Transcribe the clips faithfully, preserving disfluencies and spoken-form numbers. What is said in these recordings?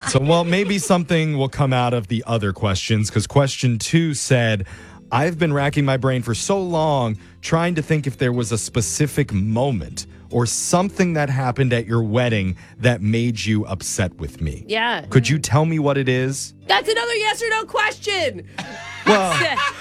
So, well, maybe something will come out of the other questions because question two said, I've been racking my brain for so long trying to think if there was a specific moment or something that happened at your wedding that made you upset with me. Yeah. Could you tell me what it is? That's another yes or no question. Well,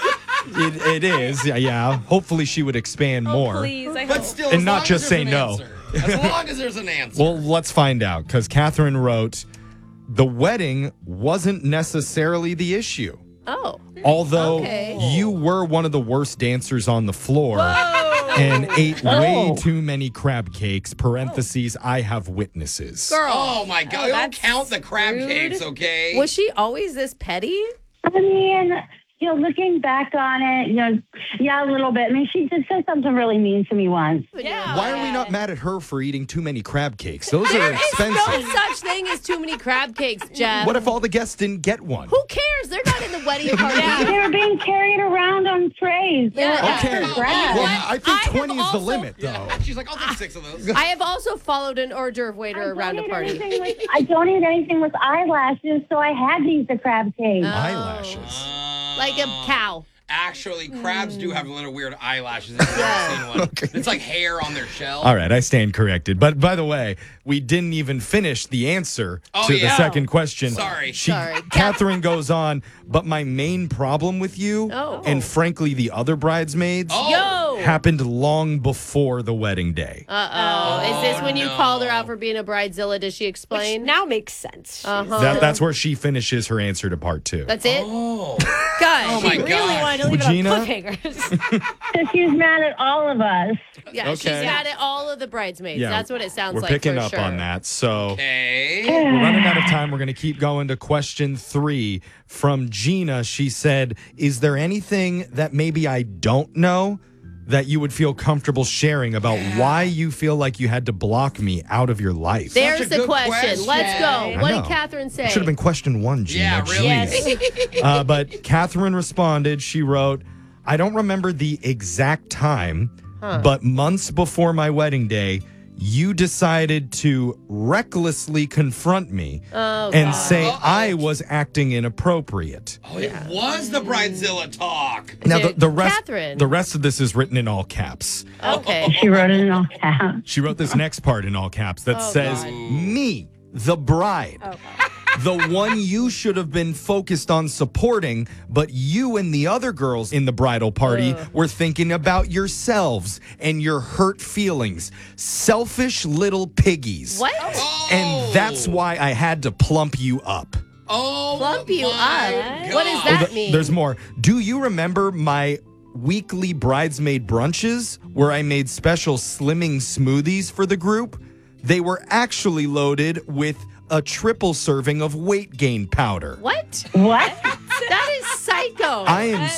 it, it is. Yeah, yeah. Hopefully she would expand Oh, more. please, I But hope. still, And as not long just as say there's an no. answer. As long as there's an answer. Well, let's find out because Catherine wrote, the wedding wasn't necessarily the issue. Oh. Although Okay. you were one of the worst dancers on the floor and ate way too many crab cakes, parentheses, I have witnesses. Girl. oh my God! Oh, Don't that's count the crab rude. cakes, okay? Was she always this petty? I mean, you know, looking back on it, you know, yeah, a little bit. I mean, she did say something really mean to me once. Yeah. Why are we not mad at her for eating too many crab cakes? Those There are is expensive. no such thing as too many crab cakes, Jeff. What if all the guests didn't get one? Who cares? They're not in the wedding party. They were being carried around on trays. They Yeah. were Okay. extra Well, grabs. I think I have twenty is the also- limit, though. Yeah. She's like, I'll take six of those. I have also followed an hors d'oeuvre waiter around a eat party. anything with- I don't eat anything with eyelashes, so I had to eat the crab cake. Eyelashes. Like a cow. Actually, crabs do have little weird eyelashes. If you've Yeah. ever seen one. It's like hair on their shell. All right, I stand corrected. But by the way, we didn't even finish the answer Oh, to the yeah. second question. Sorry. She, Sorry. Catherine goes on, but my main problem with you, Oh. and frankly the other bridesmaids, Oh. Yo. happened long before the wedding day. Uh-oh. Is this when you no. called her out for being a bridezilla? Does she Which explain? now makes sense. Uh-huh. That, that's where she finishes her answer to part two. That's it? Oh. Gosh. Oh, my She really God. wanted to leave Regina? it on cliffhangers. So she's mad at all of us. Yeah, she's Okay. mad at all of the bridesmaids. Yeah, That's what it sounds We're like. picking for up sure. on that. So Okay. we're running out of time. We're going to keep going to question three from Gina. She said, is there anything that maybe I don't know that you would feel comfortable sharing about why you feel like you had to block me out of your life? There's a the good question. question. Let's go. I What know. did Catherine say? Should have been question one, Gina. Yeah, really. Jeez. uh, but Catherine responded. She wrote, I don't remember the exact time, but months before my wedding day, you decided to recklessly confront me Oh, and God. say Uh-oh. I was acting inappropriate. Oh, it was the bridezilla talk. Now the, the rest Catherine. the rest of this is written in all caps. Okay. She wrote it in all caps. She wrote this next part in all caps that Oh, says, God. me, the bride. The one you should have been focused on supporting, but you and the other girls in the bridal party were thinking about yourselves and your hurt feelings. Selfish little piggies. What? Oh. And that's why I had to plump you up. Oh, Plump you my up? What does God. that Oh, th- mean? There's more. Do you remember my weekly bridesmaid brunches where I made special slimming smoothies for the group? They were actually loaded with a triple serving of weight gain powder. What? What? That is psycho. I am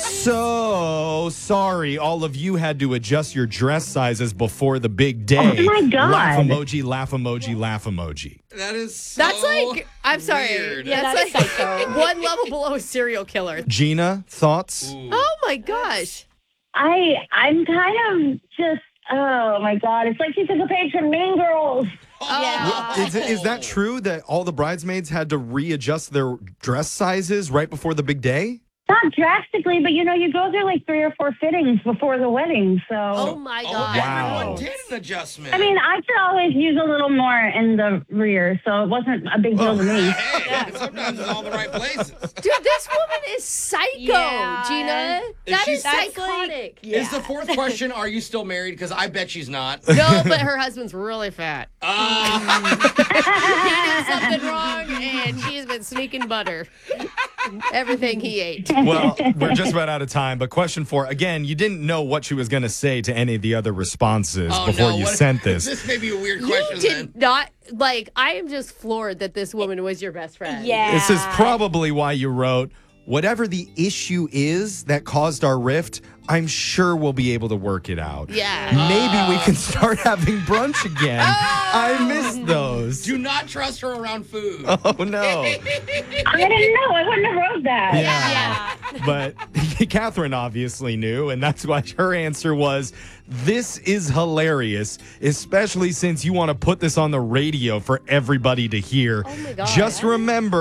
so sorry all of you had to adjust your dress sizes before the big day. Oh my God. Laugh emoji, laugh emoji, laugh emoji. That is so That's like, I'm sorry. weird. Yeah, That that's is like psycho. one level below a serial killer. Gina, thoughts? Oh my gosh. I I'm kind of just oh my God. It's like she took a page from Mean Girls. Yeah. Is, it, is that true that all the bridesmaids had to readjust their dress sizes right before the big day? Not drastically, but you know, you go through like three or four fittings before the wedding. So Oh my Oh, god. Wow. everyone did an adjustment. I mean, I could always use a little more in the rear, so it wasn't a big deal to me. hey, sometimes it's all the right places. Dude, this woman is psycho, Yeah. Gina. Is That she- is That's psychotic. like- Is the fourth question, are you still married? Because I bet she's not. No, but her husband's really fat. Uh, He did something wrong, and she's been sneaking butter. Everything he ate. Well, we're just about out of time. But question four, again, you didn't know what she was going to say to any of the other responses oh, before no, you what- sent this. This may be a weird You question did then. not, like, I am just floored that this woman was your best friend. Yeah. This is probably why you wrote, whatever the issue is that caused our rift, I'm sure we'll be able to work it out. Yeah. Maybe we can start having brunch again. I miss those. Do not trust her around food. Oh, no. I didn't know. I wouldn't have wrote that. Yeah. But Catherine obviously knew, and that's why her answer was, this is hilarious, especially since you want to put this on the radio for everybody to hear. Oh, my God. Just remember